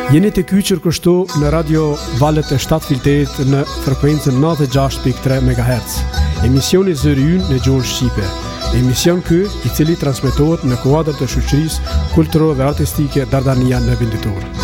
Jeni të kyqër kështu në radio Valet e 7 Filterit në frekuencën 96.3 MHz. Emisioni Zëri Ynë në gjuhën shqipe. Emision ky i cili transmetohet në kuadër të shoqërisë kulturore dhe artistike Dardania në Venditor.